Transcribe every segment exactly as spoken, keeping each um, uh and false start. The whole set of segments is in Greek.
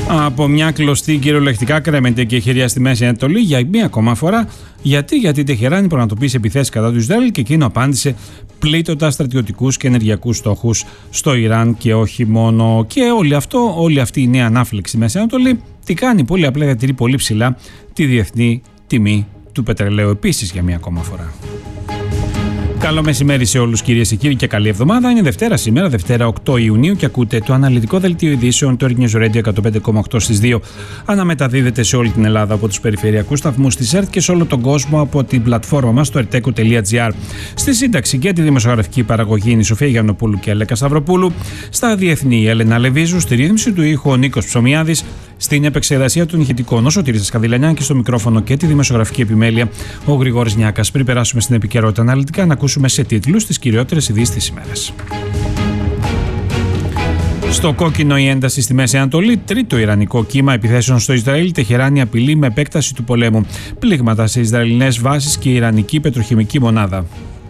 Από μια κλωστή κυριολεκτικά κρέμεται και χειρία στη Μέση Ανατολή για μία ακόμα φορά. Γιατί, γιατί η Τεχεράνη πραγματοποίησε επιθέσεις κατά του Ισραήλ και εκείνο απάντησε πλήττοντας στρατιωτικούς και ενεργειακούς στόχους στο Ιράν και όχι μόνο. Και όλη, αυτό, όλη αυτή η νέα ανάφλεξη στη Μέση Ανατολή τι κάνει? Πολύ απλά διατηρεί πολύ ψηλά τη διεθνή τιμή του πετρελαίου επίσης για μία ακόμα φορά. Καλό μεσημέρι σε όλους κυρίες και κύριοι και καλή εβδομάδα. Είναι Δευτέρα σήμερα, Δευτέρα οκτώ Ιουνίου και ακούτε το αναλυτικό δελτίο ειδήσεων του News Radio εκατόν πέντε κόμμα οκτώ στις δύο. Αναμεταδίδεται σε όλη την Ελλάδα από τους περιφερειακούς σταθμούς της ΕΡΤ και σε όλο τον κόσμο από την πλατφόρμα μας στο ερτέκο τελεία τζι άρ. Στη σύνταξη και τη δημοσιογραφική παραγωγή είναι η Σοφία Γιαννοπούλου και Αλέκα Σταυροπούλου. Στα διεθνή η Έλενα Λεβίζου, στη ρύθμιση του ήχου ο Νίκος Ψωμιάδης, στην επεξεργασία των ηχητικών ο Σωτήρης Καδηλανιάν και στο μικρόφωνο και τη δημοσιογραφική επιμέλεια ο Γρηγόρης Νιάκας. Πριν περάσουμε στην επικαιρότητα αναλυτικά, να ακούσουμε σε τίτλους τις κυριότερες ειδήσεις της ημέρας. Στο κόκκινο η ένταση στη Μέση Ανατολή, τρίτο ιρανικό κύμα επιθέσεων στο Ισραήλ, Τεχεράνη απειλεί με επέκταση του πολέμου. Πλήγματα σε Ισραηλινές βάσεις και ιρανική πετροχημική μονάδα.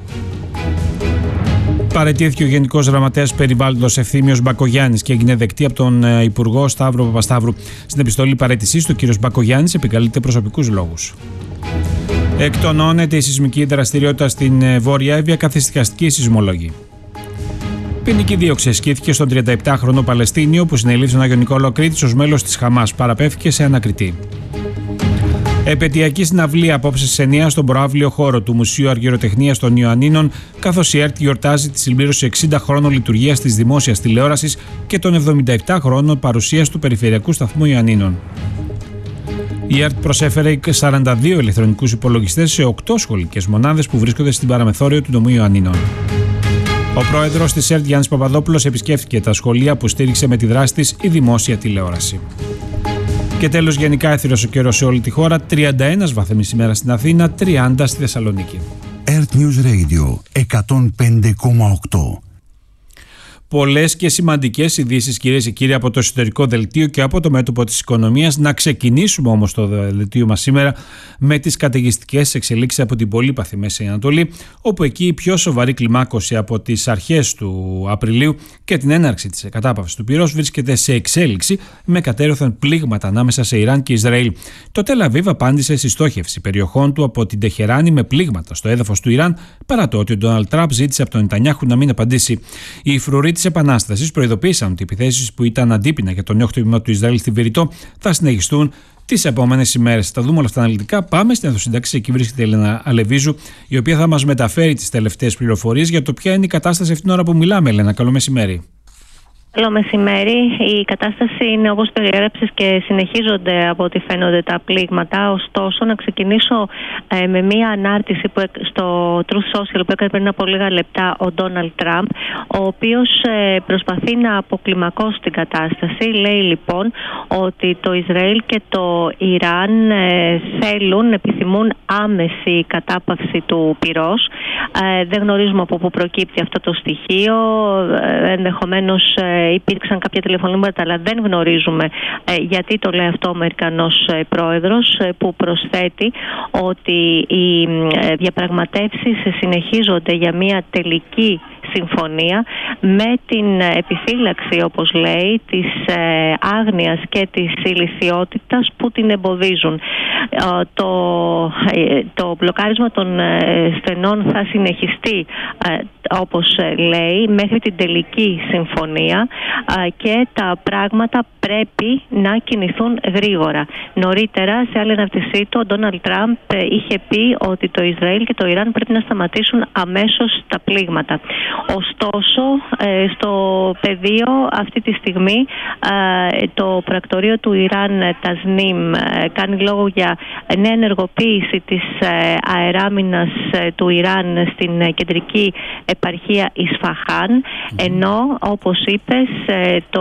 Παραιτήθηκε ο Γενικός Γραμματέας Περιβάλλοντος Ευθύμιος Μπακογιάννης και έγινε δεκτή από τον Υπουργό Σταύρο Παπασταύρου. Στην επιστολή παραίτησής του, ο κ. Μπακογιάννης επικαλείται προσωπικούς λόγους. Εκτονώνεται η σεισμική δραστηριότητα στην Βόρεια Εύβοια, καθησυχαστική σεισμολόγη. Ποινική δίωξη ασκήθηκε στον τριανταεπτάχρονο Παλαιστίνιο που συνελήφθη στον Άγιο Νικόλαο Κρήτης ως μέλος της Χαμάς. Παραπέμφθηκε σε ανακριτή. Επαιτειακή συναυλία απόψε στις εννιά στον προαύλιο χώρο του Μουσείου Αργυροτεχνίας των Ιωαννίνων, καθώς η ΕΡΤ γιορτάζει τη συμπλήρωση εξήντα χρόνων λειτουργίας της δημόσιας τηλεόρασης και των εβδομήντα επτά χρόνων παρουσίας του Περιφερειακού Σταθμού Ιωαννίνων. Η ΕΡΤ προσέφερε σαράντα δύο ηλεκτρονικούς υπολογιστές σε οκτώ σχολικές μονάδες που βρίσκονται στην παραμεθόριο του νομού Ιωαννίνων. Ο πρόεδρος της ΕΡΤ Γιάννης Παπαδόπουλος επισκέφθηκε τα σχολεία που στήριξε με τη δράση της η δημόσια τηλεόραση. Και τέλος, γενικά έθυρος ο καιρός σε όλη τη χώρα, τριάντα ένα βαθμοί σήμερα στην Αθήνα, τριάντα στη Θεσσαλονίκη. ΕΡΤ News Radio εκατόν πέντε κόμμα οκτώ. Πολλές και σημαντικές ειδήσεις, κυρίες και κύριοι, από το εσωτερικό δελτίο και από το μέτωπο της οικονομίας. Να ξεκινήσουμε όμως το δελτίο μας σήμερα με τις καταιγιστικές εξελίξεις από την πολύπαθη Μέση Ανατολή, όπου εκεί η πιο σοβαρή κλιμάκωση από τις αρχές του Απριλίου και την έναρξη της κατάπαυσης του πυρός βρίσκεται σε εξέλιξη, με κατέρωθεν πλήγματα ανάμεσα σε Ιράν και Ισραήλ. Το Τελ Αβίβ απάντησε στη στόχευση περιοχών του από την Τεχεράνη με πλήγματα στο έδαφος του Ιράν, παρά το ότι ο Ντόναλντ Τραμπ ζήτησε από τον Νετανιάχου να μην απαντήσει. Η φρουροί της Επανάστασης προειδοποίησαν ότι οι επιθέσεις που ήταν αντίπεινα για το νέο χτύπημα του Ισραήλ στη Βηρητό θα συνεχιστούν τις επόμενες ημέρες. Θα δούμε όλα αυτά αναλυτικά. Πάμε στην αιθοσυντάξη. Εκεί βρίσκεται η Έλενα Αλεβίζου, η οποία θα μας μεταφέρει τις τελευταίες πληροφορίες για το ποια είναι η κατάσταση αυτήν την ώρα που μιλάμε. Έλενα, καλό μεσημέρι. Καλό μεσημέρι. Η κατάσταση είναι όπως περιέγραψες και συνεχίζονται από ό,τι φαίνονται τα πλήγματα. Ωστόσο, να ξεκινήσω ε, με μία ανάρτηση που, στο Truth Social που έκανε πριν από λίγα λεπτά ο Ντόναλντ Τραμπ, ο οποίος ε, προσπαθεί να αποκλιμακώσει την κατάσταση. Λέει λοιπόν ότι το Ισραήλ και το Ιράν ε, θέλουν, επιθυμούν άμεση κατάπαυση του πυρός. Ε, δεν γνωρίζουμε από πού προκύπτει αυτό το στοιχείο. Ε, ενδεχομένως ε, υπήρξαν κάποια τηλεφωνήματα, αλλά δεν γνωρίζουμε ε, γιατί το λέει αυτό ο Αμερικανός ε, πρόεδρος, ε, που προσθέτει ότι οι ε, διαπραγματεύσεις συνεχίζονται για μια τελική συμφωνία με την επιφύλαξη, όπως λέει, της ε, άγνοιας και της ηλιθιότητας που την εμποδίζουν. Ε, το, ε, το μπλοκάρισμα των ε, στενών θα συνεχιστεί, ε, όπως λέει, μέχρι την τελική συμφωνία ε, και τα πράγματα πρέπει να κινηθούν γρήγορα. Νωρίτερα, σε άλλη αναρτησή του, ο Ντόναλντ Τραμπ ε, είχε πει ότι το Ισραήλ και το Ιράν πρέπει να σταματήσουν αμέσως τα πλήγματα. Ωστόσο, ε, στο πεδίο αυτή τη στιγμή ε, το πρακτορείο του Ιράν, Τασνίμ, ε, κάνει λόγο για νέα ενεργοποίηση της ε, αεράμινας ε, του Ιράν στην ε, κεντρική επαρχία Ισφαχάν, ενώ, όπως είπες, ε, το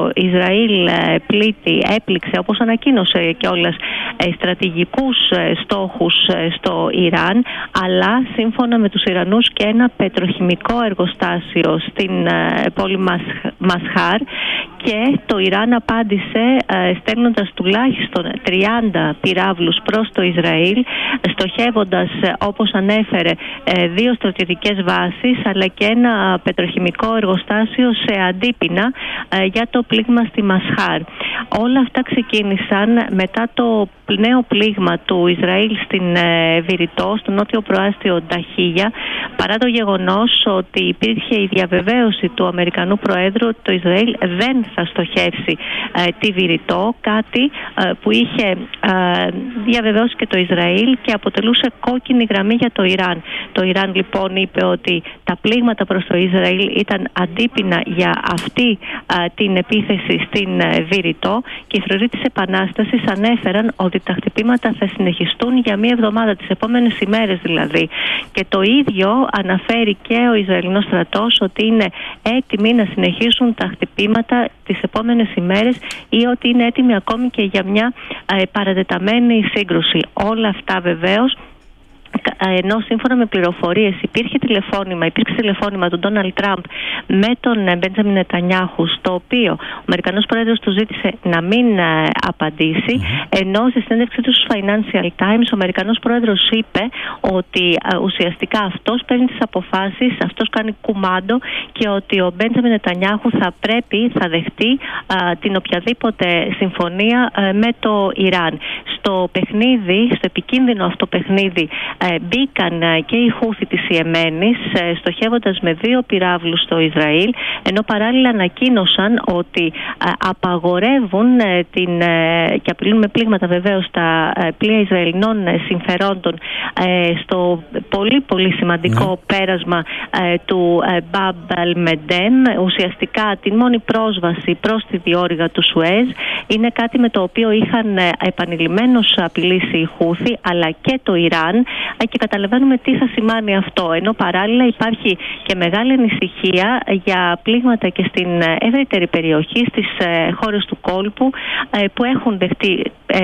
Ισραήλ ε, πλήττει, έπληξε, όπως ανακοίνωσε κιόλας, ε, στρατηγικούς ε, στόχους ε, στο Ιράν, αλλά σύμφωνα με τους Ιρανούς και ένα πετροχημικό εργοστάσιο στην ε, πόλη Μασχάρ, και το Ιράν απάντησε ε, στέλνοντας τουλάχιστον τριάντα πυράβλους προς το Ισραήλ, στοχεύοντας, ε, όπως ανέφερε, ε, δύο στρατιωτικές βάσεις αλλά και ένα πετροχημικό εργοστάσιο σε αντίπεινα ε, για το πλήγμα στη Μασχάρ. Όλα αυτά ξεκίνησαν μετά το νέο πλήγμα του Ισραήλ στην Βηρητό, στο νότιο προάστιο Νταχίγια, παρά το γεγονός ότι υπήρχε η διαβεβαίωση του Αμερικανού Προέδρου ότι το Ισραήλ δεν θα στοχεύσει ε, τη Βηρητό, κάτι ε, που είχε ε, διαβεβαιώσει και το Ισραήλ και αποτελούσε κόκκινη γραμμή για το Ιράν. Το Ιράν λοιπόν είπε ότι τα πλήγματα προς το Ισραήλ ήταν αντίπεινα για αυτή ε, την επίθεση στην ε, Βηρητό, και οι φρουροί της Επανάστασης ανέφεραν ότι τα χτυπήματα θα συνεχιστούν για μία εβδομάδα, τις επόμενες ημέρες δηλαδή. Και το ίδιο αναφέρει και ο Ισραηλινός στρατός, ότι είναι έτοιμοι να συνεχίσουν τα χτυπήματα τις επόμενες ημέρες ή ότι είναι έτοιμοι ακόμη και για μια ε, παρατεταμένη σύγκρουση. Όλα αυτά βεβαίως, ενώ σύμφωνα με πληροφορίες υπήρχε τηλεφώνημα, υπήρξε τηλεφώνημα του Ντόναλντ Τραμπ με τον Μπέντζαμιν Νετανιάχου, στο οποίο ο Αμερικανός Πρόεδρος του ζήτησε να μην απαντήσει, mm-hmm. ενώ στη συνέντευξή του στους Financial Times ο Αμερικανός Πρόεδρος είπε ότι ουσιαστικά αυτός παίρνει τις αποφάσεις, αυτός κάνει κουμάντο, και ότι ο Μπέντζαμιν Νετανιάχου θα πρέπει, θα δεχτεί α, την οποιαδήποτε συμφωνία α, με το Ιράν. Στο παιχνίδι, στο επικίνδυνο αυτό παιχνίδι, μπήκαν και οι Χούθι της Ιεμένης, στοχεύοντας με δύο πυράβλους στο Ισραήλ, ενώ παράλληλα ανακοίνωσαν ότι απαγορεύουν την, και απειλούν με πλήγματα βεβαίως τα πλοία Ισραηλινών συμφερόντων στο πολύ πολύ σημαντικό ναι. πέρασμα του Μπαμπ αλ-Μεντέμ, ουσιαστικά την μόνη πρόσβαση προς τη διόρυγα του Σουέζ. Είναι κάτι με το οποίο είχαν επανειλημμένως απειλήσει οι Χούθι αλλά και το Ιράν, και καταλαβαίνουμε τι θα σημάνει αυτό, ενώ παράλληλα υπάρχει και μεγάλη ανησυχία για πλήγματα και στην ευρύτερη περιοχή, στις χώρες του κόλπου που έχουν δεχτεί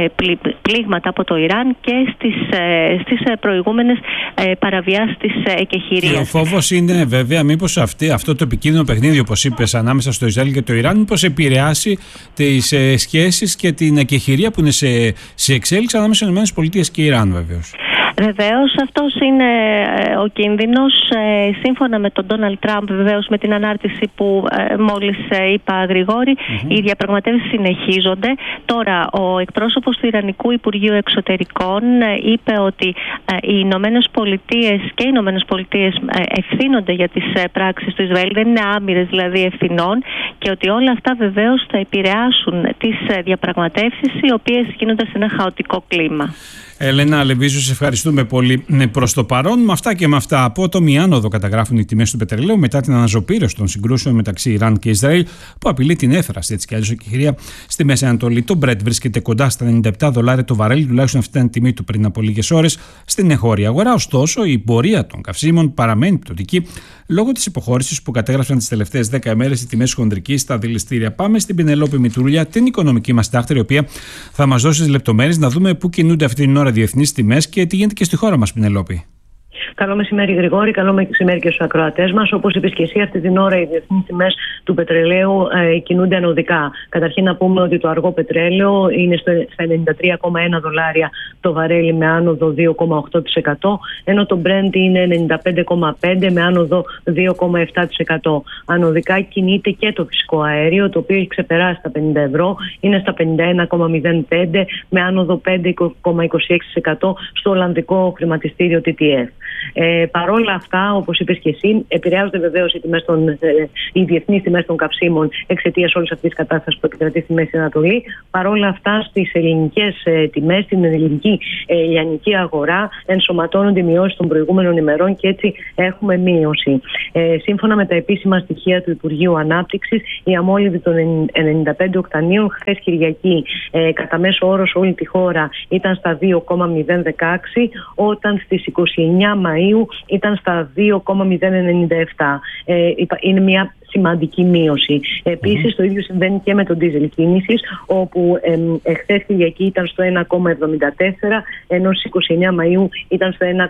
πλήγματα από το Ιράν και στις, στις προηγούμενες παραβιάσεις της εκεχηρίας. Και ο φόβος είναι βέβαια μήπως αυτή, αυτό το επικίνδυνο παιχνίδι, όπως είπες, ανάμεσα στο Ισραήλ και το Ιράν, μήπως επηρεάσει τις σχέσεις και την εκεχηρία που είναι σε, σε εξέλιξη ανάμεσα στις ΗΠΑ και Ιράν βεβαίως. Βεβαίως, αυτός είναι ο κίνδυνος. Σύμφωνα με τον Ντόναλντ Τραμπ, βεβαίως με την ανάρτηση που μόλις είπα Γρηγόρη, mm-hmm. οι διαπραγματεύσεις συνεχίζονται. Τώρα, ο εκπρόσωπος του Ιρανικού Υπουργείου Εξωτερικών είπε ότι οι Ηνωμένες Πολιτείες και οι Ηνωμένες Πολιτείες ευθύνονται για τις πράξεις του Ισραήλ, δεν είναι άμυρες δηλαδή ευθυνών, και ότι όλα αυτά βεβαίως θα επηρεάσουν τις διαπραγματεύσεις, οι οποίες γίνονται σε ένα χαοτικό κλίμα. Ελένα Λεβίζου, σε ευχαριστούμε πολύ. Προς το παρόν, με αυτά και με αυτά, απότομη άνοδο καταγράφουν οι τιμές του πετρελαίου μετά την αναζωπήρωση των συγκρούσεων μεταξύ Ιράν και Ισραήλ, που απειλεί την έφραση έτσι κι αλλιώς εκεχηρία στη Μέση Ανατολή. Το Brent βρίσκεται κοντά στα ενενήντα επτά δολάρια το βαρέλι, τουλάχιστον αυτή ήταν η τιμή του πριν από λίγες ώρες στην εγχώρια αγορά. Ωστόσο, η πορεία των καυσίμων παραμένει πτωτική λόγω της υποχώρησης που κατέγραψαν τις τελευταίες δέκα ημέρες οι τιμές χονδρικής στα δηληστήρια. Πάμε στην Πινελόπη Μητρούλια, την οικονομική μας τάχτερη, η οποία θα μας δώσει τις λεπτομέρειες να δούμε πού κινούνται αυτή την ώρα διεθνείς τιμές και τι γίνεται και στη χώρα μας, Πινελόπη. Καλό μεσημέρι, Γρηγόρη. Καλό μεσημέρι και στους ακροατές μας. Όπως είπες και εσύ, αυτή την ώρα οι διεθνείς τιμές του πετρελαίου ε, κινούνται ανωδικά. Καταρχήν, να πούμε ότι το αργό πετρέλαιο είναι στο, στα ενενήντα τρία κόμμα ένα δολάρια το βαρέλι με άνοδο δύο κόμμα οκτώ τοις εκατό, ενώ το Brent είναι ενενήντα πέντε κόμμα πέντε με άνοδο δύο κόμμα επτά τοις εκατό. Ανωδικά κινείται και το φυσικό αέριο, το οποίο έχει ξεπεράσει τα πενήντα ευρώ, είναι στα πενήντα ένα κόμμα μηδέν πέντε με άνοδο πέντε κόμμα είκοσι έξι τοις εκατό στο Ολλανδικό χρηματιστήριο τι τι εφ. Ε, παρόλα αυτά, όπως είπες και εσύ, επηρεάζονται βεβαίως οι, τιμές των, ε, οι διεθνείς τιμές των καυσίμων εξαιτίας όλης αυτής της κατάστασης που επικρατεί στη Μέση Ανατολή. Παρόλα αυτά, στις ελληνικές ε, τιμές, στην ελληνική ε, λιανική αγορά, ενσωματώνονται οι μειώσεις των προηγούμενων ημερών και έτσι έχουμε μείωση. Ε, σύμφωνα με τα επίσημα στοιχεία του Υπουργείου Ανάπτυξης, η αμόλυβη των ενενήντα πέντε οκτανίων χθες Κυριακή ε, κατά μέσο όρο σε όλη τη χώρα ήταν στα δύο κόμμα μηδέν δεκαέξι, όταν στις είκοσι εννέα Μαΐου ήταν στα δύο κόμμα μηδέν ενενήντα επτά. Ε, είναι μια σημαντική μείωση. Επίσης, mm-hmm. το ίδιο συμβαίνει και με τον ντίζελ κίνησης, όπου ε, εχθές Κυριακή ήταν στο ένα κόμμα εβδομήντα τέσσερα, ενώ στις είκοσι εννέα Μαΐου ήταν στο ένα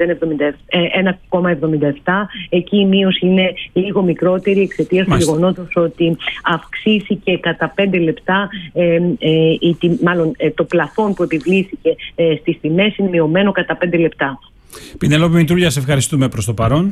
κόμμα εβδομήντα επτά. Εκεί η μείωση είναι λίγο μικρότερη εξαιτίας του γεγονότος ότι αυξήθηκε κατά πέντε λεπτά, ε, ε, η, μάλλον ε, το πλαφόν που επιβλήθηκε ε, στις τιμές είναι μειωμένο κατά πέντε λεπτά. Πινελόπη Μητρούλια, σε ευχαριστούμε προς το παρόν.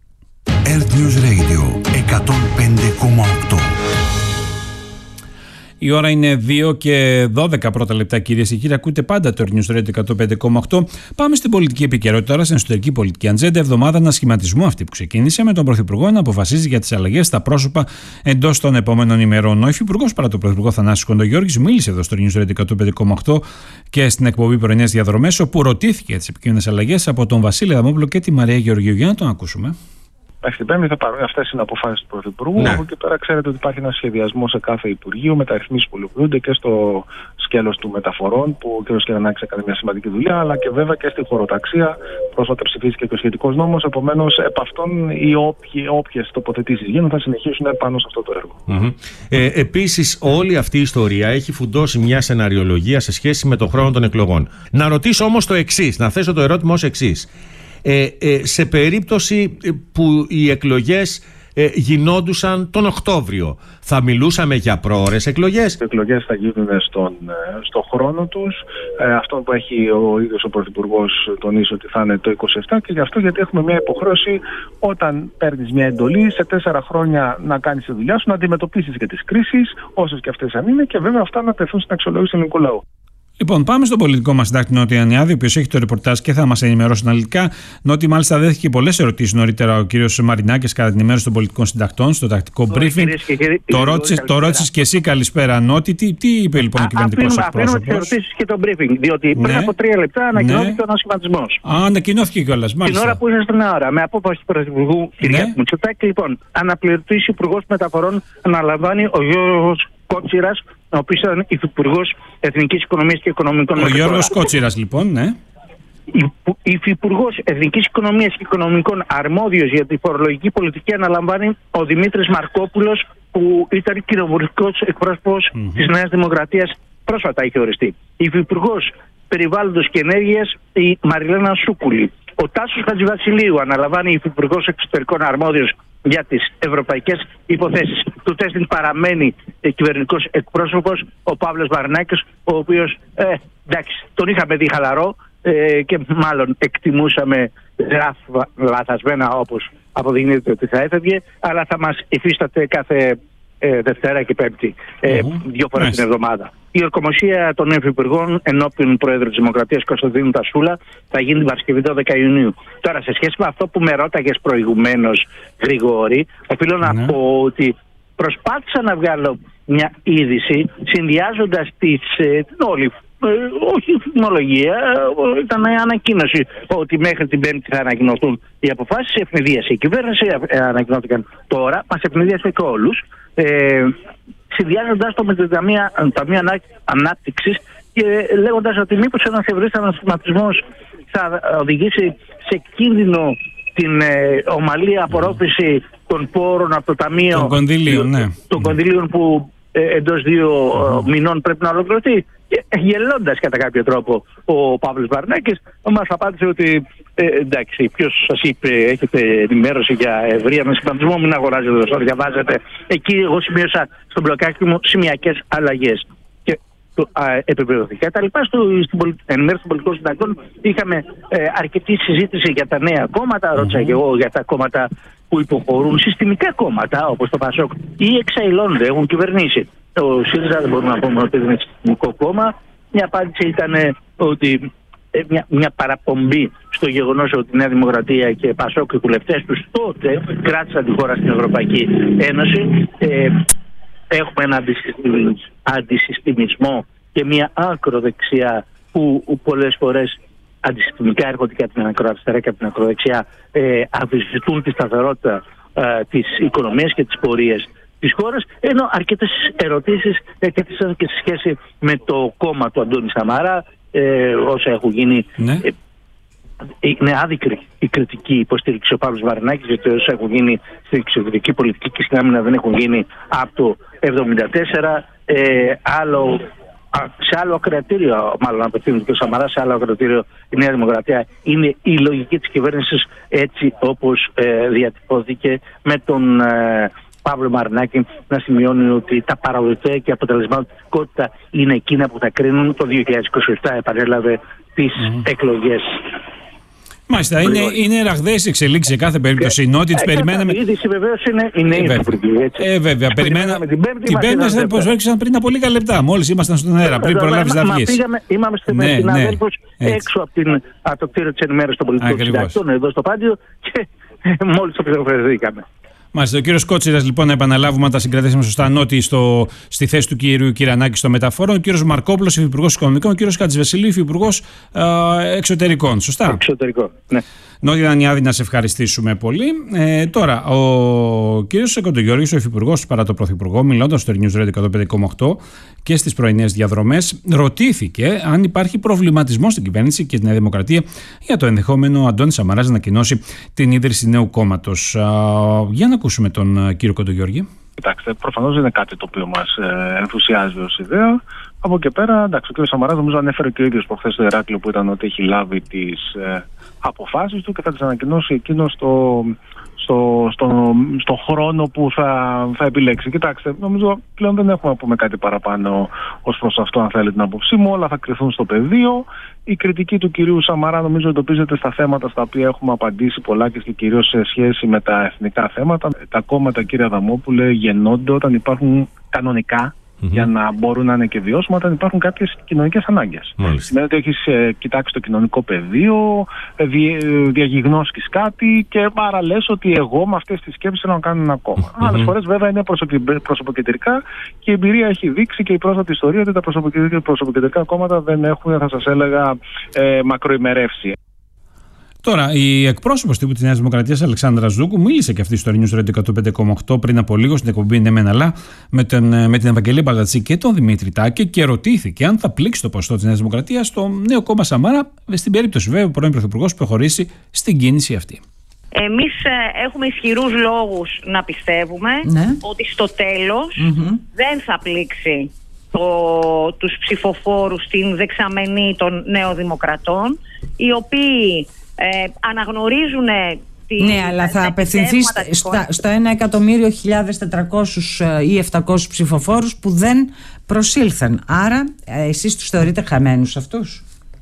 Earth News Radio εκατόν πέντε κόμμα οκτώ. Η ώρα είναι δύο και δώδεκα πρώτα λεπτά, κυρίες και κύριοι. Ακούτε πάντα το News Radio εκατόν πέντε κόμμα οκτώ. Πάμε στην πολιτική επικαιρότητα τώρα, στην εσωτερική πολιτική ατζέντα. Εβδομάδα ανασχηματισμού αυτή που ξεκίνησε με τον Πρωθυπουργό να αποφασίζει για τις αλλαγές στα πρόσωπα εντός των επόμενων ημερών. Ο Υφυπουργός παρά τον Πρωθυπουργό Θανάσης Κοντογιώργης μίλησε εδώ στο News Radio εκατόν πέντε κόμμα οκτώ και στην εκπομπή Πρωινές Διαδρομές, όπου ρωτήθηκε τις επικείμενες αλλαγές από τον Βασίλη Αδαμόπουλο και τη Μαρία Γεωργίου. Για να τον ακούσουμε. Την Πέμπτη θα πάρουν αυτές είναι αποφάσεις του Πρωθυπουργού. Ναι. Από εκεί πέρα ξέρετε ότι υπάρχει ένα σχεδιασμό σε κάθε Υπουργείο, μεταρρυθμίσεις που ολοκληρούνται και στο σκέλος του μεταφορών, που ο κ. Κερανάκης έκανε μια σημαντική δουλειά, αλλά και βέβαια και στη χωροταξία. Πρόσφατα ψηφίστηκε και ο σχετικός νόμος. Επομένως, επ' αυτών οι όποιες τοποθετήσεις γίνουν θα συνεχίσουν πάνω σε αυτό το έργο. Mm-hmm. Ε, επίσης, όλη αυτή η ιστορία έχει φουντώσει μια σεναριολογία σε σχέση με τον χρόνο των εκλογών. Να ρωτήσω όμως το εξής, να θέσω το ερώτημα ως εξής. Ε, ε, σε περίπτωση που οι εκλογές ε, γινόντουσαν τον Οκτώβριο, θα μιλούσαμε για πρόωρες εκλογές? Οι εκλογές θα γίνουν στον, στον χρόνο τους. Ε, αυτό που έχει ο ίδιος ο Πρωθυπουργός τονίσει ότι θα είναι το είκοσι επτά, και γι' αυτό γιατί έχουμε μια υποχρέωση όταν παίρνεις μια εντολή σε τέσσερα χρόνια να κάνεις τη δουλειά σου, να αντιμετωπίσεις και τις κρίσεις, όσες και αυτές αν είναι, και βέβαια αυτά να τεθούν στην αξιολόγηση του ελληνικού λαού. Λοιπόν, πάμε στον πολιτικό μας συντάκτη Νότι Ανιάδη, ο οποίος έχει το ρεπορτάζ και θα μας ενημερώσει αναλυτικά. Νότι, μάλιστα, δέχτηκε πολλές ερωτήσεις νωρίτερα ο κύριος Μαρινάκης κατά την ενημέρωση των πολιτικών συντακτών στο τακτικό briefing. Το ρώτησες το ρώτησες και εσύ, καλησπέρα Νότι. Τι, τι είπε λοιπόν ο κυβερνητικός εκπρόσωπος? Αφήνουμε τις ερωτήσεις και το briefing, διότι πριν ναι. από τρία λεπτά ανακοινώθηκε ναι. ο ανασχηματισμός. Α, ανακοινώθηκε κιόλας, μάλιστα. Την ώρα που ήσασταν ώρα, με απόφαση του Πρωθυπουργού κ. Ναι. Μητσοτάκη, λοιπόν, αναπληρωτής Υπουργός Μεταφορών αναλαμβάνει ο Γιώργος Κότσιρας, ο οποίος ήταν Υφυπουργός Εθνικής Οικονομίας και Οικονομικών Μεταφορών. Ο Γιώργος Κότσιρας, λοιπόν, ναι. Υφυπουργός Εθνικής Οικονομίας και Οικονομικών, αρμόδιος για τη φορολογική πολιτική, αναλαμβάνει ο Δημήτρης Μαρκόπουλος, που ήταν κοινοβουλευτικός εκπρόσωπος mm-hmm. της Νέας Δημοκρατίας, πρόσφατα είχε οριστεί. Υφυπουργός Περιβάλλοντος και Ενέργειας, η Μαριλένα Σούκουλη. Ο Τάσος Χατζηβασιλείου αναλαμβάνει Υφυπουργός Εξωτερικών, αρμόδιος για τις ευρωπαϊκές υποθέσεις. Του τέστην παραμένει ε, κυβερνητικός εκπρόσωπος ο Παύλος Βαρνάκης, ο οποίος ε, εντάξει, τον είχαμε δει χαλαρό ε, και μάλλον εκτιμούσαμε λαθασμένα, όπως αποδεικνύεται ότι θα έφευγε, αλλά θα μας υφίσταται κάθε ε, Δευτέρα και Πέμπτη, ε, mm-hmm. δύο φορές yes. την εβδομάδα. Η ορκομοσία των Υφυπουργών ενώπιον Πρόεδρου της Δημοκρατίας Κωνσταντίνου Τασούλα θα γίνει την Παρασκευή δώδεκα Ιουνίου. Τώρα, σε σχέση με αυτό που με ρώταγες προηγουμένως, Γρηγόρη, οφείλω να mm-hmm. πω ότι προσπάθησα να βγάλω μια είδηση συνδυάζοντας τις, ε, την όλη Ε, όχι φημολογία, ε, ήταν ανακοίνωση ότι μέχρι την Πέμπτη θα ανακοινωθούν οι αποφάσεις. Ευνηδίασε η κυβέρνηση, ε, ανακοινώθηκαν τώρα, μας ευνηδίασε και όλους, ε, συνδυάζοντας το με την Ταμεία, ταμεία Ανάπτυξης και λέγοντας ότι μήπως ένας ευρύς ανασχηματισμός θα οδηγήσει σε κίνδυνο την ε, ομαλή απορρόφηση των πόρων από το Ταμείο των κονδυλίων, ναι. των κονδυλίων που ε, εντός δύο mm. μηνών πρέπει να ολοκληρωθεί. Γελώντας κατά κάποιο τρόπο ο Παύλος Βαρνάκης μας απάντησε ότι ε, εντάξει, ποιος σας είπε, έχετε ενημέρωση για ευρύ ανασχηματισμό, μην αγοράζετε όσο διαβάζετε. Εκεί εγώ σημείωσα στον μπλοκάκι μου σημειακές αλλαγές και επιβεβαιωθήκα. Τα λοιπά στο, στην πολι... ενημέρωση των πολιτικών συντακτών είχαμε ε, αρκετή συζήτηση για τα νέα κόμματα. Mm-hmm. Ρώτησα και εγώ για τα κόμματα που υποχωρούν, συστημικά κόμματα όπως το ΠΑΣΟΚ ή εξαϊλώνονται, έχουν κυβερνήσει. Ο ΣΥΡΙΖΑ δεν μπορούμε να πούμε ότι είναι συστημικό κόμμα. Μια απάντηση ήταν ότι ε, μια, μια παραπομπή στο γεγονός ότι η Νέα Δημοκρατία και ΠΑΣΟΚ, οι βουλευτές τους τότε κράτησαν τη χώρα στην Ευρωπαϊκή Ένωση. Ε, έχουμε ένα αντισυστημισμό και μια άκροδεξιά που, που πολλές φορές αντισυστημικά έρχονται και από την ακροαριστερά και από την ακροδεξιά, ε, αμφισβητούν τη σταθερότητα ε, της οικονομίας και τις πορείες της χώρας, ενώ αρκετές ερωτήσεις έθεσαν και σε σχέση με το κόμμα του Αντώνη Σαμαρά, ε, όσα έχουν γίνει. Ναι. Ε, είναι άδικη η κριτική υποστήριξη ο Παύλος Βαρνάκης, γιατί όσα έχουν γίνει στην εξωτερική πολιτική και στην άμυνα δεν έχουν γίνει από το εβδομήντα τέσσερα. Ε, άλλο, σε άλλο ακροατήριο, μάλλον απευθύνεται και ο Σαμαράς, σε άλλο ακροατήριο η Νέα Δημοκρατία. Είναι η λογική της κυβέρνησης έτσι όπως ε, διατυπώθηκε, με τον ε, Παύλο Μαρινάκη να σημειώνει ότι τα παραγωγικά και αποτελεσματικότητα είναι εκείνα που θα κρίνουν. Το δύο χιλιάδες είκοσι επτά επανέλαβε τις mm. εκλογές. Μάλιστα, είναι, είναι ραγδαίες εξελίξεις σε κάθε περίπτωση. Είναι ότι τις περιμέναμε. Η είδηση βεβαίως είναι η νέη Υπουργή. Ε, βέβαια. Περιμέναμε. Την Πέμπτη σας προσέξαν πριν από λίγα λεπτά. Μόλις ήμασταν στον αέρα, πριν προλάβεις να βγεις. Είμαστε με συναδέλφους έξω από το κτίριο της ενημέρωσης των πολιτικών συντακτών, εδώ στο Πάντιο, και μόλις το πληροφορηθήκαμε. Μάλιστα. Ο κύριος Κότσιρας, λοιπόν, να επαναλάβουμε, αν τα συγκρατήσαμε σωστά, Νότι στο, στη θέση του κύριου Κυρανάκη στο μεταφορών, ο κύριος Μαρκόπουλος, υφυπουργός Οικονομικών, ο κύριος Χατζηβασιλείου, υφυπουργός Εξωτερικών. Σωστά. Εξωτερικών, ναι. Νότι Δανιάδη, να σε ευχαριστήσουμε πολύ. Ε, τώρα, ο κύριος Κοντογιώργης, ο υφυπουργός παρά το πρωθυπουργό, μιλώντας στο News Radio εκατόν πέντε κόμμα οκτώ και στις πρωινές διαδρομές, ρωτήθηκε αν υπάρχει προβληματισμό στην κυβέρνηση και την Νέα Δημοκρατία για το ενδεχόμενο Αντώνης Σαμαράς να ανακοινώσει την ίδρυση νέου κόμματος. Για να ακούσουμε τον κύριο Κοντογιώργη. Κοιτάξτε, προφανώς είναι κάτι το οποίο μας ε, ενθουσιάζει ως ιδέα. Από εκεί πέρα, εντάξει, ο κ. Σαμαράς νομίζω ανέφερε και ο ίδιος προχθές στο Ηράκλειο που ήταν ότι έχει λάβει τις ε, αποφάσεις του και θα τις ανακοινώσει εκείνο στο, στο, στο, στο χρόνο που θα, θα επιλέξει. Κοιτάξτε, νομίζω πλέον δεν έχουμε να πούμε κάτι παραπάνω ως προς αυτό, αν θέλετε την άποψή μου. Όλα θα κρυθούν στο πεδίο. Η κριτική του κυρίου Σαμαρά νομίζω εντοπίζεται στα θέματα στα οποία έχουμε απαντήσει πολλά και κυρίως σε σχέση με τα εθνικά θέματα. Τα κόμματα, κύριε Αδαμόπουλε, γεννώνται όταν υπάρχουν κανονικά. Mm-hmm. Για να μπορούν να είναι και βιώσιμα όταν υπάρχουν κάποιες κοινωνικές ανάγκες. Σημαίνει ότι έχεις ε, κοιτάξει το κοινωνικό πεδίο, ε, δι, ε, διαγιγνώσκεις κάτι και άρα λες ότι εγώ με αυτές τις σκέψεις θέλω να κάνω ένα κόμμα. Mm-hmm. Άλλες φορές βέβαια είναι προσωποκεντρικά και η εμπειρία έχει δείξει και η πρόσφατη ιστορία ότι τα προσωποκεντρικά κόμματα δεν έχουν, θα σας έλεγα, ε, μακροημερεύσει. Τώρα, η εκπρόσωπος τύπου της Νέας Δημοκρατίας, Αλεξάνδρα Ζούκου, μίλησε και αυτή στο News Radio εκατόν πέντε κόμμα οκτώ πριν από λίγο στην εκπομπή Ναι Μεν Αλλά με, με την Ευαγγελία Μπαλτατσή και τον Δημήτρη Τάκη και ρωτήθηκε αν θα πλήξει το ποσοστό της Νέας Δημοκρατίας στο νέο κόμμα Σαμάρα, στην περίπτωση βέβαια ο πρώην Πρωθυπουργός προχωρήσει στην κίνηση αυτή. Εμείς ε, έχουμε ισχυρούς λόγους να πιστεύουμε ναι. ότι στο τέλος mm-hmm. δεν θα πλήξει το, τους ψηφοφόρους στην δεξαμενή των νεοδημοκρατών, οι οποίοι Ε, αναγνωρίζουν τη, ναι, αλλά θα απευθυνθεί στα, στο ένα εκατομμύριο χιλιάδες τετρακόσιους ή επτακόσιους ψηφοφόρους που δεν προσήλθαν. Άρα εσείς τους θεωρείτε χαμένους αυτούς?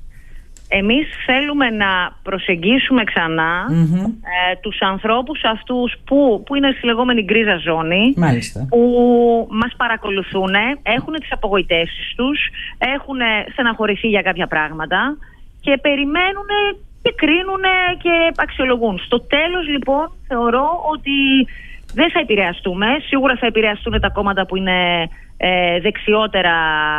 Εμείς θέλουμε να προσεγγίσουμε ξανά mm-hmm. ε, τους ανθρώπους αυτούς που, που είναι στη λεγόμενη γκρίζα ζώνη. Μάλιστα. Που μας παρακολουθούν, έχουν τις απογοητεύσεις τους, έχουν στεναχωρηθεί για κάποια πράγματα και περιμένουν και κρίνουν και αξιολογούν. Στο τέλος, λοιπόν, θεωρώ ότι δεν θα επηρεαστούμε. Σίγουρα θα επηρεαστούν τα κόμματα που είναι ε, δεξιότερα